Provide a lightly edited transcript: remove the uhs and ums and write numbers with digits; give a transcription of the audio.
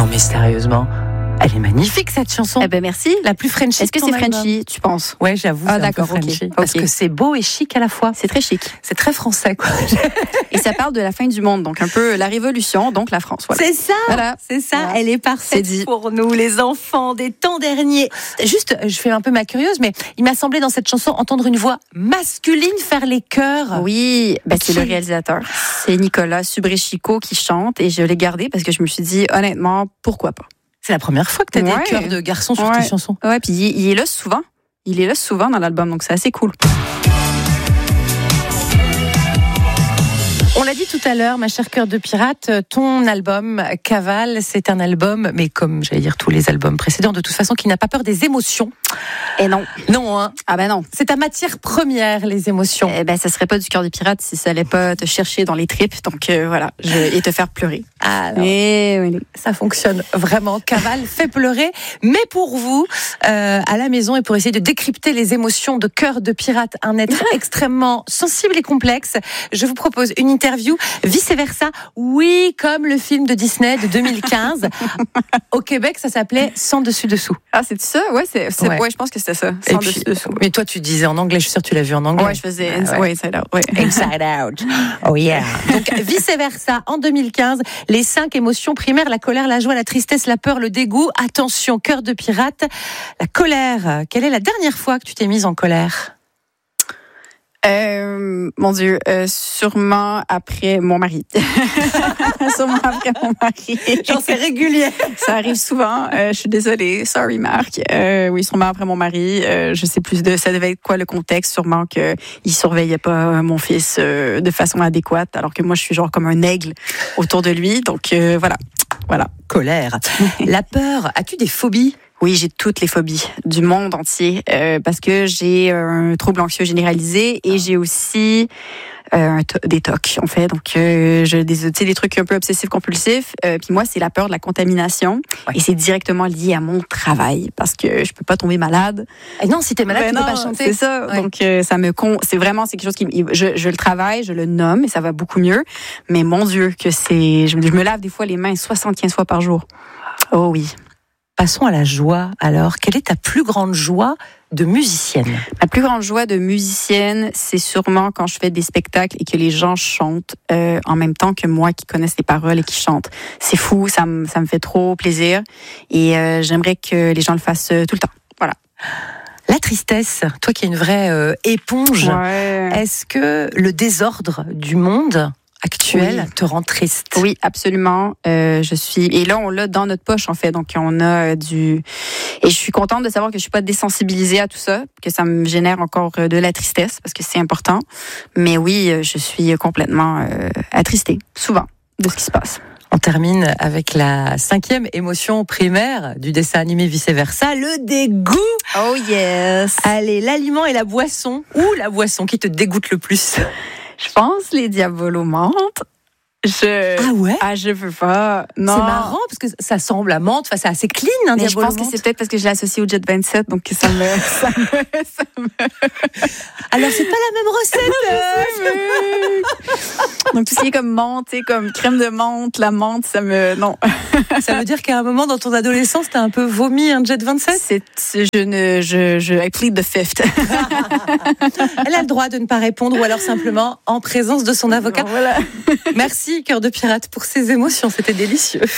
Non mais sérieusement, elle est magnifique cette chanson. Eh ben merci. La plus Frenchy. Est-ce que c'est Frenchy, tu penses? Ouais, j'avoue. Ah c'est d'accord, un peu Frenchy. ok. Parce que c'est beau et chic à la fois. C'est très chic. C'est très français, quoi. Et ça parle de la fin du monde, donc un peu la Révolution, donc la France. Voilà. C'est ça. Voilà. C'est ça. Voilà. Elle est parfaite pour nous, les enfants des temps derniers. Juste, je fais un peu ma curieuse, mais il m'a semblé dans cette chanson entendre une voix masculine faire les chœurs. Oui, ben c'est le réalisateur. C'est Nicolas Subrechico qui chante et je l'ai gardé parce que je me suis dit, honnêtement, pourquoi pas? C'est la première fois que tu as des chœurs de garçons sur tes chansons. Ouais, puis il est là souvent. Il est là souvent dans l'album, donc c'est assez cool. On l'a dit tout à l'heure, ma chère Cœur de Pirate, ton album Cavale, c'est un album, mais comme j'allais dire tous les albums précédents, de toute façon, qui n'a pas peur des émotions. Et non. Non, hein. Ah ben non. C'est ta matière première, les émotions. Eh ben, ça serait pas du Cœur de Pirate si ça allait pas te chercher dans les tripes, donc voilà, et te faire pleurer. Alors, oui. Ça fonctionne vraiment. Cavale fait pleurer, mais pour vous, à la maison, et pour essayer de décrypter les émotions de Cœur de Pirate, un être extrêmement sensible et complexe, je vous propose une interview vice versa. Oui, comme le film de Disney de 2015. Au Québec, ça s'appelait Sans dessus dessous. Ah, c'est ça? Ouais, ouais, je pense que c'était ça. Sans dessus dessous. Mais toi, tu disais en anglais, je suis sûre que tu l'as vu en anglais. Ouais, je faisais Inside Out. Ouais. Inside Out. Oh yeah. Donc, vice versa, en 2015, les 5 émotions primaires, la colère, la joie, la tristesse, la peur, le dégoût. Attention, Cœur de Pirate. La colère. Quelle est la dernière fois que tu t'es mise en colère? Mon Dieu, sûrement après mon mari. Sûrement après mon mari. Genre, c'est régulier. Ça arrive souvent. Je suis désolée. Sorry, Marc. Oui, sûrement après mon mari. Je sais plus ça devait être quoi le contexte. Sûrement qu'il surveillait pas mon fils de façon adéquate, alors que moi, je suis genre comme un aigle autour de lui. Donc, voilà. Colère. La peur. As-tu des phobies? Oui, j'ai toutes les phobies du monde entier parce que j'ai un trouble anxieux généralisé et j'ai aussi des TOC, en fait. Donc, j'ai des trucs un peu obsessifs-compulsifs. Puis moi, c'est la peur de la contamination. Ouais. Et c'est directement lié à mon travail parce que je peux pas tomber malade. Et non, si t'es malade, tu peux pas chanter. C'est ça. Ouais. Donc, c'est vraiment, c'est quelque chose je le travaille, je le nomme et ça va beaucoup mieux. Mais mon Dieu, je me lave des fois les mains 75 fois par jour. Oh oui. Passons à la joie. Alors, quelle est ta plus grande joie de musicienne? Ma plus grande joie de musicienne, c'est sûrement quand je fais des spectacles et que les gens chantent en même temps que moi qui connaissent les paroles et qui chantent. C'est fou, ça me fait trop plaisir et j'aimerais que les gens le fassent tout le temps. Voilà. La tristesse, toi qui es une vraie éponge, est-ce que le désordre du monde actuel te rend triste? Oui, absolument. Et là, on l'a dans notre poche, en fait. Donc, on a et je suis contente de savoir que je suis pas désensibilisée à tout ça, que ça me génère encore de la tristesse, parce que c'est important. Mais oui, je suis complètement attristée, souvent, de ce qui se passe. On termine avec la 5e émotion primaire du dessin animé Vice Versa, le dégoût. Oh yes. Allez, l'aliment et la boisson, ou la boisson qui te dégoûte le plus? Je pense les diabolos menthe. Ah ouais? Ah, je veux pas. Non. C'est marrant parce que ça semble la menthe. Enfin, c'est assez clean, un mais diabolo. Je pense que c'est peut-être parce que je l'associe au Jet 27, donc ça me... Alors, c'est pas la même recette. Donc, tout ce qui est comme menthe, comme crème de menthe, la menthe, non. Ça veut dire qu'à un moment, dans ton adolescence, t'as un peu vomi un Jet 27? I plead the fifth. Elle a le droit de ne pas répondre ou alors simplement en présence de son avocat. Voilà. Merci, Cœur de Pirate, pour ces émotions. C'était délicieux.